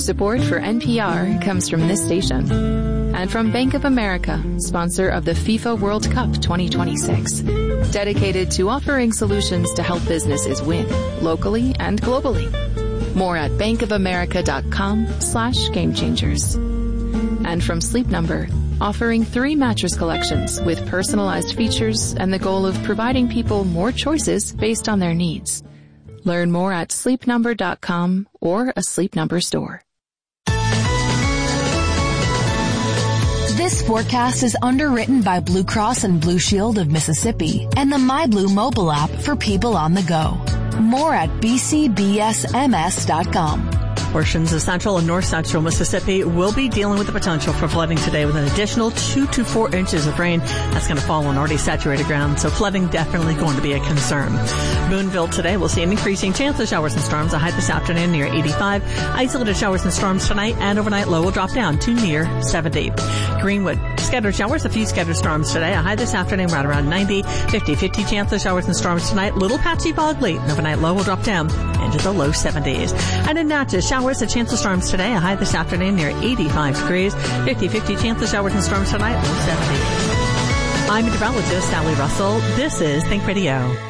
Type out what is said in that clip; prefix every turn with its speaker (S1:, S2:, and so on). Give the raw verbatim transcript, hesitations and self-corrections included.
S1: Support for N P R comes from this station and from Bank of America, sponsor of the FIFA World Cup twenty twenty-six, dedicated to offering solutions to help businesses win locally and globally. More at bankofamerica.com slash game changers. And from Sleep Number, offering three mattress collections with personalized features and the goal of providing people more choices based on their needs. Learn more at sleep number dot com or a Sleep Number store.
S2: This forecast is underwritten by Blue Cross and Blue Shield of Mississippi and the MyBlue mobile app for people on the go. More at b c b s m s dot com.
S3: Portions of central and north central Mississippi will be dealing with the potential for flooding today with an additional two to four inches of rain that's going to fall on already saturated ground, so flooding definitely going to be a concern. Boonville today will see an increasing chance of showers and storms, a high this afternoon near eighty-five. Isolated showers and storms tonight, and overnight low will drop down to near seventy. Greenwood, scattered showers, a few scattered storms today, a high this afternoon right around ninety. fifty-fifty chance of showers and storms tonight, little patchy fog late, and overnight low will drop down into the low seventies. And in Natchez, showers, a chance of storms today, a high this afternoon near eighty-five degrees. fifty-fifty chance of showers and storms tonight, low seventies. I'm meteorologist Sally Russell. This is Think Radio.